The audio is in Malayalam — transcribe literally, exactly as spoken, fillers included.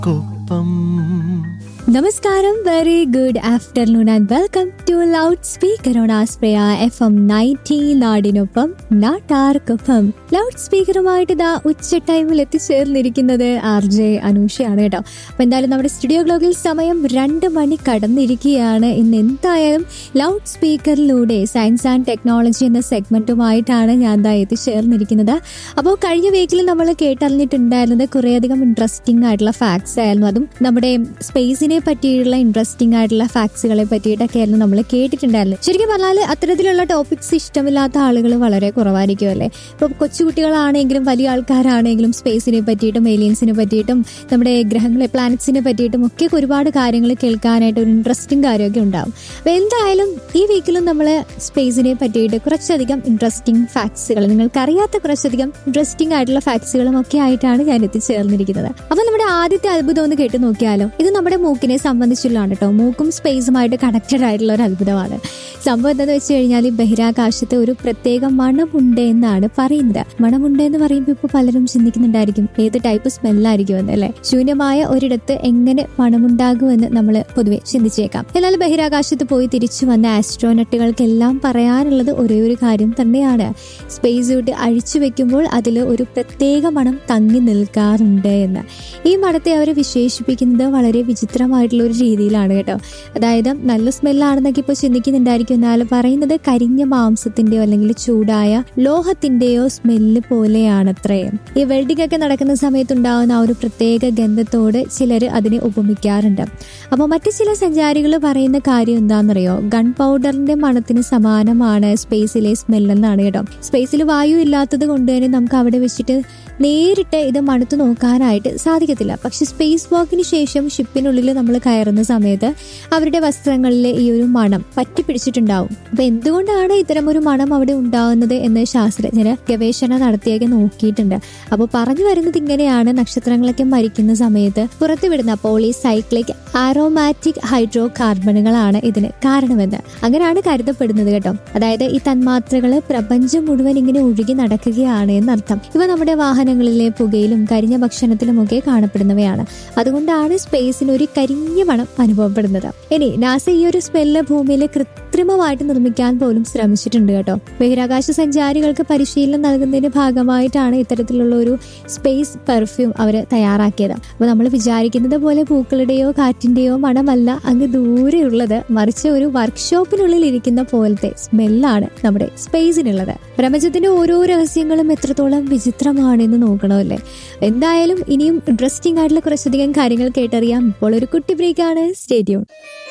കൊപ്പം. നമസ്കാരം, very good afternoon and welcome to loud speaker on ആസ്പ്രയ F M ninety. നാടിനൊപ്പം നാട്ടാർക്കൊപ്പം. ലൗഡ് സ്പീക്കറുമായിട്ട് ഇതാ ഉച്ച ടൈമിൽ എത്തിച്ചേർന്നിരിക്കുന്നത് ആർ ജെ അനൂഷയാണ് കേട്ടോ. അപ്പൊ എന്തായാലും നമ്മുടെ സ്റ്റുഡിയോ ക്ലോക്കിൽ സമയം രണ്ട് മണി കടന്നിരിക്കുകയാണ്. ഇന്ന് എന്തായാലും ലൗഡ് സ്പീക്കറിലൂടെ സയൻസ് ആൻഡ് ടെക്നോളജി എന്ന സെഗ്മെന്റുമായിട്ടാണ് ഞാൻ ഇതാ എത്തിച്ചേർന്നിരിക്കുന്നത്. അപ്പോൾ കഴിഞ്ഞ വീക്കിൽ നമ്മൾ കേട്ടറിഞ്ഞിട്ടുണ്ടായിരുന്നത് കുറേയധികം ഇൻട്രസ്റ്റിംഗ് ആയിട്ടുള്ള ഫാക്ട്സ് ആയിരുന്നു. അതും നമ്മുടെ സ്പേസിനെ പറ്റിയുള്ള ഇൻട്രസ്റ്റിംഗ് ആയിട്ടുള്ള ഫാക്ട്സുകളെ പറ്റിയിട്ടൊക്കെ ആയിരുന്നു നമ്മൾ കേട്ടിട്ടുണ്ടായിരുന്നു. ശരിക്കും പറഞ്ഞാൽ അത്തരത്തിലുള്ള ടോപ്പിക്സ് ഇഷ്ടമില്ലാത്ത ആളുകൾ വളരെ കുറവായിരിക്കും അല്ലേ. ഇപ്പൊ കൊച്ചുകുട്ടികളാണെങ്കിലും വലിയ ആൾക്കാരാണെങ്കിലും സ്പേസിനെ പറ്റിയിട്ടും ഏലിയൻസിനെ പറ്റിയിട്ടും നമ്മുടെ ഗ്രഹങ്ങളെ പ്ലാനറ്റ്സിനെ പറ്റിയിട്ടും ഒക്കെ ഒരുപാട് കാര്യങ്ങൾ കേൾക്കാനായിട്ട് ഒരു ഇൻട്രസ്റ്റിംഗ് കാര്യമൊക്കെ ഉണ്ടാവും. അപ്പൊ എന്തായാലും ഈ വീക്കിലും നമ്മൾ സ്പേസിനെ പറ്റിയിട്ട് കുറച്ചധികം ഇൻട്രസ്റ്റിംഗ് ഫാക്ട്സുകൾ, നിങ്ങൾക്കറിയാത്ത കുറച്ചധികം ഇൻട്രസ്റ്റിംഗ് ആയിട്ടുള്ള ഫാക്ട്സുകളും ഒക്കെ ആയിട്ടാണ് ഞാൻ എത്തിച്ചേർന്നിരിക്കുന്നത്. അപ്പൊ നമ്മുടെ ആദ്യത്തെ അത്ഭുതം ഒന്ന് കേട്ടു നോക്കിയാലോ. ഇത് നമ്മുടെ മൂക്കിനെ സംബന്ധിച്ചുള്ളതാണ് കേട്ടോ. മൂക്കും സ്പേസുമായിട്ട് കണക്റ്റഡ് ആയിട്ടുള്ള ഒരു അത്ഭുതമാണ്. സംഭവം എന്താണെന്ന് വെച്ച് കഴിഞ്ഞാൽ ബഹിരാകാശത്ത് ഒരു പ്രത്യേക മണമുണ്ട് എന്നാണ് പറയുന്നത്. മണമുണ്ട് എന്ന് പറയുമ്പോൾ ഇപ്പൊ പലരും ചിന്തിക്കുന്നുണ്ടായിരിക്കും ഏത് ടൈപ്പ് സ്മെല്ലായിരിക്കും എന്ന് അല്ലെ. ശൂന്യമായ ഒരിടത്ത് എങ്ങനെ മണമുണ്ടാകുമെന്ന് നമ്മൾ പൊതുവെ ചിന്തിച്ചേക്കാം. എന്നാൽ ബഹിരാകാശത്ത് പോയി തിരിച്ചു വന്ന ആസ്ട്രോനട്ടുകൾക്കെല്ലാം പറയാനുള്ളത് ഒരേ ഒരു കാര്യം തന്നെയാണ്. സ്പേസ് വിട്ട് അഴിച്ചു വെക്കുമ്പോൾ അതിൽ ഒരു പ്രത്യേക മണം തങ്ങി നിൽക്കാറുണ്ട് എന്ന്. ഈ മണത്തെ അവർ വിശേഷിപ്പിക്കുന്നത് വളരെ വിചിത്രമായിട്ടുള്ള ഒരു രീതിയിലാണ് കേട്ടോ. അതായത് നല്ല സ്മെല്ലാണെന്നൊക്കെ ഇപ്പോൾ ചിന്തിക്കുന്നുണ്ടായിരിക്കും. എന്നാൽ പറയുന്നത് കരിഞ്ഞ മാംസത്തിന്റെയോ അല്ലെങ്കിൽ ചൂടായ ലോഹത്തിന്റെയോ സ്മെല്ല് പോലെയാണത്രേ. ഈ വെൽഡിംഗ് ഒക്കെ നടക്കുന്ന സമയത്തുണ്ടാവുന്ന ആ ഒരു പ്രത്യേക ഗന്ധത്തോട് ചിലർ അതിനെ ഉപമിക്കാറുണ്ട്. അപ്പോൾ മറ്റു ചില സഞ്ചാരികൾ പറയുന്ന കാര്യം എന്താണെന്നറിയോ, ഗൺ പൗഡറിന്റെ മണത്തിന് സമാനമാണ് സ്പേസിലെ സ്മെല്ലെന്നാണ് കേട്ടോ. സ്പേസിൽ വായു ഇല്ലാത്തത് കൊണ്ട് തന്നെ നമുക്ക് അവിടെ വെച്ചിട്ട് നേരിട്ട് ഇത് മണത്ത് നോക്കാനായിട്ട് സാധിക്കത്തില്ല. പക്ഷെ സ്പേസ് വാക്കിന് ശേഷം ഷിപ്പിനുള്ളിൽ നമ്മൾ കയറുന്ന സമയത്ത് അവരുടെ വസ്ത്രങ്ങളിൽ ഈ ഒരു മണം പറ്റി പിടിച്ചിട്ടുണ്ടാവും. അപ്പൊ എന്തുകൊണ്ടാണ് ഇത്തരം ഒരു മണം അവിടെ ഉണ്ടാകുന്നത് എന്ന് ശാസ്ത്രജ്ഞര് ഗവേഷണം നടത്തിയൊക്കെ നോക്കിയിട്ടുണ്ട്. അപ്പോൾ പറഞ്ഞു വരുന്നത് ഇങ്ങനെയാണ്, നക്ഷത്രങ്ങളൊക്കെ മരിക്കുന്ന സമയത്ത് പുറത്തുവിടുന്ന പോളിസൈക്ലിക് ആരോമാറ്റിക് ഹൈഡ്രോ കാർബണുകളാണ് ഇതിന് കാരണമെന്ന് അങ്ങനെയാണ് കരുതപ്പെടുന്നത് കേട്ടോ. അതായത് ഈ തന്മാത്രകള് പ്രപഞ്ചം മുഴുവൻ ഇങ്ങനെ ഒഴുകി നടക്കുകയാണ് എന്നർത്ഥം. ഇവ നമ്മുടെ വാഹനങ്ങളിലെ പുകയിലും കരിഞ്ഞ ഭക്ഷണത്തിലും ഒക്കെ കാണപ്പെടുന്നവയാണ്. അതുകൊണ്ടാണ് സ്പേസിന് ഒരു കരിഞ്ഞ മണം അനുഭവപ്പെടുന്നത്. ഇനി നാസ ഈ ഒരു സ്മെല്ല് ഭൂമിയിലെ കൃത്രിമമായിട്ട് നിർമ്മിക്കാൻ പോലും ശ്രമിച്ചിട്ടുണ്ട് കേട്ടോ. ബഹിരാകാശ സഞ്ചാരികൾക്ക് പരിശീലനം നൽകുന്നതിന്റെ ഭാഗമായിട്ടാണ് ഇത്തരത്തിലുള്ള ഒരു സ്പേസ് പെർഫ്യൂം അവർ തയ്യാറാക്കിയത്. അപ്പൊ നമ്മൾ വിചാരിക്കുന്നത് പോലെ പൂക്കളുടെയോ കാറ്റിന്റെയോ മണമല്ല അങ്ങ് ദൂരെയുള്ളത്, മറിച്ച് ഒരു വർക്ക്ഷോപ്പിനുള്ളിൽ ഇരിക്കുന്ന പോലത്തെ സ്മെല്ലാണ് നമ്മുടെ സ്പേസിനുള്ളത്. പ്രപഞ്ചത്തിന്റെ ഓരോ രഹസ്യങ്ങളും എത്രത്തോളം വിചിത്രമാണെന്ന് നോക്കണമല്ലേ. എന്തായാലും ഇനിയും ഇൻട്രസ്റ്റിംഗ് ആയിട്ടുള്ള കുറച്ചധികം കാര്യങ്ങൾ കേട്ടറിയാം. ഇപ്പോൾ ഒരു കുട്ടി ബ്രേക്കാണ്. Stay tune.